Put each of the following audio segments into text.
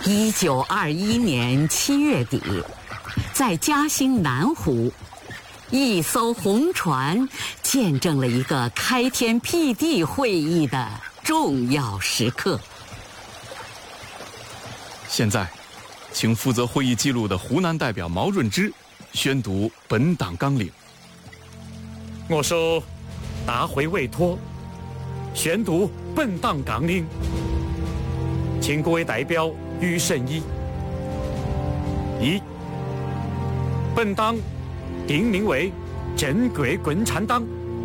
1921年7月底，在嘉兴南湖，一艘红船见证了一个开天辟地会议的重要时刻。 现在，请负责会议记录的湖南代表毛润之宣读本党纲领。 我受大会委托，宣读本党纲领，请各位代表予以审议。一、本党定名为中国共产党。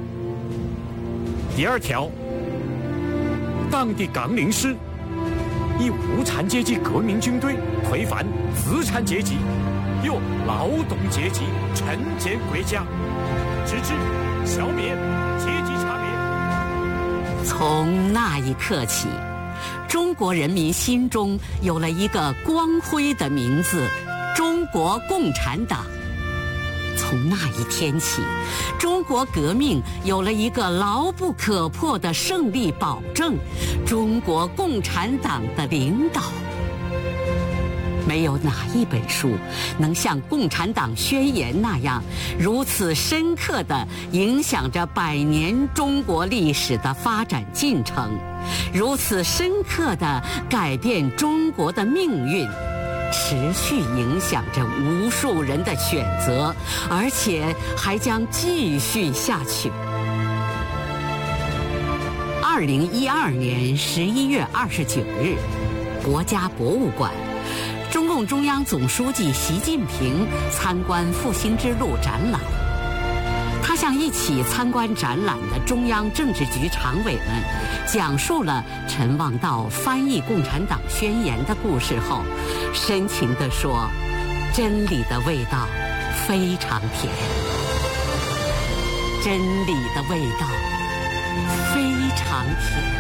第2条，党的纲领是以无产阶级革命军队推翻资产阶级，由劳动阶级承建国家，直至消灭阶级差别。 从那一刻起，中国人民心中有了一个光辉的名字——中国共产党。从那一天起，中国革命有了一个牢不可破的胜利保证——中国共产党的领导。没有哪一本书能像《共产党宣言》那样，如此深刻地影响着100年中国历史的发展进程，如此深刻地改变中国的命运，持续影响着无数人的选择，而且还将继续下去。2012年11月29日，国家博物馆，中共中央总书记习近平参观复兴之路展览。他向一起参观展览的中央政治局常委们讲述了陈望道翻译《共产党宣言》的故事后，深情地说：“真理的味道非常甜，真理的味道非常甜。”